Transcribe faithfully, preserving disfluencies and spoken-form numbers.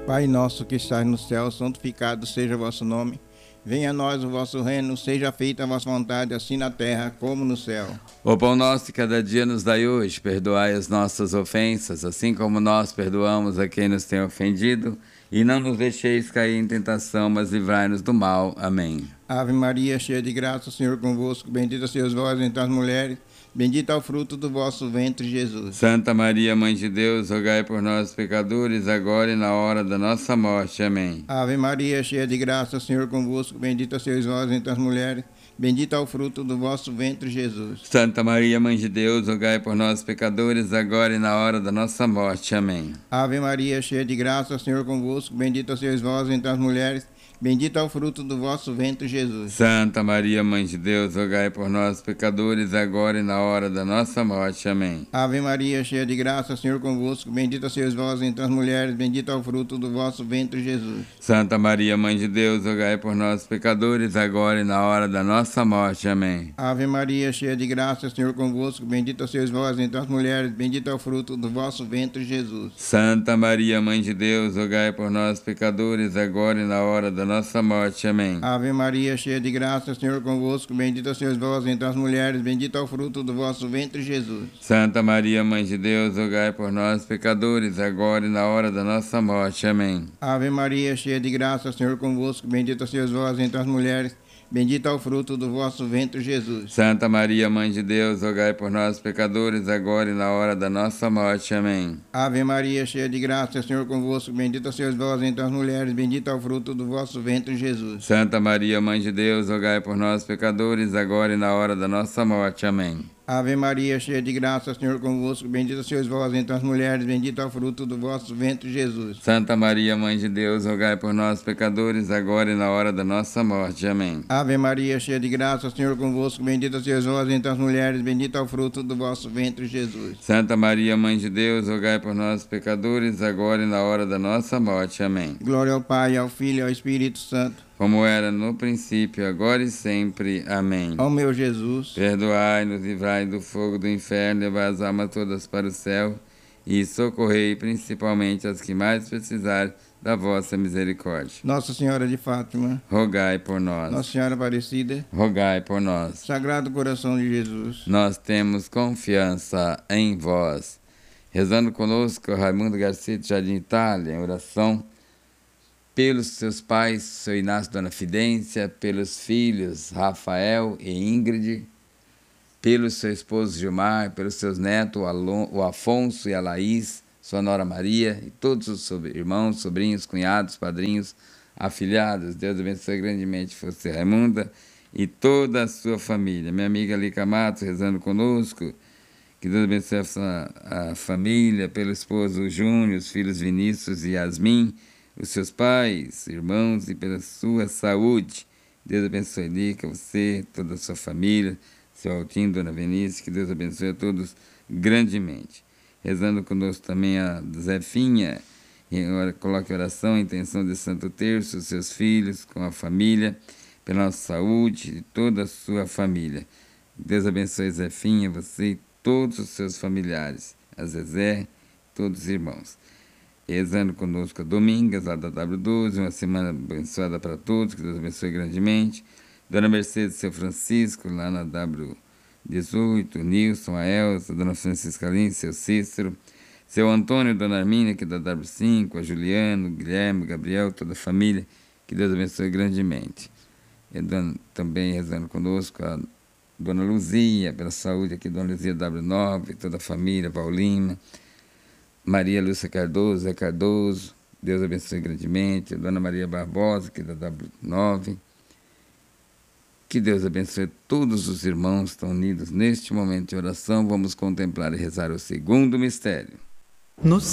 Pai nosso que estás no céu, santificado seja o vosso nome. Venha a nós o vosso reino, seja feita a vossa vontade, assim na terra como no céu. O pão nosso de cada dia nos dai hoje, perdoai as nossas ofensas, assim como nós perdoamos a quem nos tem ofendido, e não nos deixeis cair em tentação, mas livrai-nos do mal. Amém. Ave Maria, cheia de graça, o Senhor convosco, bendita sois vós entre as mulheres, bendito é o fruto do vosso ventre, Jesus. Santa Maria, Mãe de Deus, rogai por nós, pecadores, agora e na hora da nossa morte. Amém. Ave Maria, cheia de graça, o Senhor convosco, bendita sois vós entre as mulheres, bendito é o fruto do vosso ventre, Jesus. Santa Maria, Mãe de Deus, rogai por nós, pecadores, agora e na hora da nossa morte. Amém. Ave Maria, cheia de graça, o Senhor convosco, bendita sois vós entre as mulheres, bendito é o fruto do vosso ventre, Jesus. Santa Maria, Mãe de Deus, rogai por nós, pecadores, agora e na hora da nossa morte. Amém. Ave Maria, cheia de graça, o Senhor convosco, bendita sois vós entre as mulheres, bendito é o fruto do vosso ventre, Jesus. Santa Maria, Mãe de Deus, rogai por nós, pecadores, agora e na hora da nossa morte. Amém. Ave Maria, cheia de graça, o Senhor convosco, bendita sois vós entre as mulheres, bendito é o fruto do vosso ventre, Jesus. Santa Maria, Mãe de Deus, rogai por nós, pecadores, agora e na hora da nossa morte. Amém. Ave Maria, cheia de graça, o Senhor convosco, bendita sois vós entre as mulheres, bendito é o fruto do vosso ventre, Jesus. Santa Maria, Mãe de Deus, rogai por nós, pecadores, agora e na hora da nossa morte. Amém. Ave Maria, cheia de graça, o Senhor convosco, bendita sois vós entre as mulheres, bendito é o fruto do vosso ventre, Jesus. Santa Maria, Mãe de Deus, rogai por nós, pecadores, agora e na hora da nossa morte. Amém. Ave Maria, cheia de graça, o Senhor convosco, bendita sois vós entre as mulheres, bendito é o fruto do vosso ventre, Jesus. Santa Maria, Mãe de Deus, rogai por nós, pecadores, agora e na hora da nossa morte. Amém. Ave Maria, cheia de graça, o Senhor convosco, bendita sois vós entre as mulheres, bendito é o fruto do vosso ventre, Jesus. Santa Maria, Mãe de Deus, rogai por nós, pecadores, agora e na hora da nossa morte. Amém. Ave Maria, cheia de graça, o Senhor convosco, bendita sois vós entre as mulheres, bendito é o fruto do vosso ventre, Jesus. Santa Maria, Mãe de Deus, rogai por nós, pecadores, agora e na hora da nossa morte. Amém. Glória ao Pai, ao Filho e ao Espírito Santo, como era no princípio, agora e sempre. Amém. ó meu Jesus, perdoai-nos, livrai do fogo do inferno, levai as almas todas para o céu e socorrei principalmente as que mais precisarem da vossa misericórdia. Nossa Senhora de Fátima, rogai por nós. Nossa Senhora Aparecida, rogai por nós. Sagrado Coração de Jesus, nós temos confiança em vós. Rezando conosco, Raimundo Garcia de Jardim Itália, em oração pelos seus pais, seu Inácio e Dona Fidência, pelos filhos Rafael e Ingrid, pelo seu esposo Gilmar, pelos seus netos, o Afonso e a Laís, sua nora Maria, e todos os irmãos, sobrinhos, cunhados, padrinhos, afilhados. Deus abençoe grandemente você, Raimunda, e toda a sua família. Minha amiga Lica Matos, rezando conosco, que Deus abençoe a, sua, a família, pelo esposo Júnior, os filhos Vinícius e Yasmin, os seus pais, irmãos, e pela sua saúde. Deus abençoe Lica, você, toda a sua família, seu Altinho, Dona Venice, que Deus abençoe a todos grandemente. Rezando conosco também a Zefinha, coloque oração, a intenção de Santo Terço, seus filhos, com a família, pela nossa saúde e toda a sua família. Deus abençoe Zefinha, você e todos os seus familiares, a Zezé, todos os irmãos. Rezando conosco a Domingas, lá da W doze, uma semana abençoada para todos, que Deus abençoe grandemente. Dona Mercedes, seu Francisco, lá na W dezoito, Nilson, a Elza, Dona Francisca Lins, seu Cícero, seu Antônio, Dona Armínia, que é da W cinco, a Juliano, Guilherme, Gabriel, toda a família, que Deus abençoe grandemente. E dona, também rezando conosco a Dona Luzia, pela saúde aqui, Dona Luzia W nove, toda a família, Paulina, Maria Lúcia Cardoso, Zé Cardoso, Deus abençoe grandemente, a Dona Maria Barbosa, que é da W nove, que Deus abençoe todos os irmãos que estão unidos neste momento de oração. Vamos contemplar e rezar o segundo mistério. No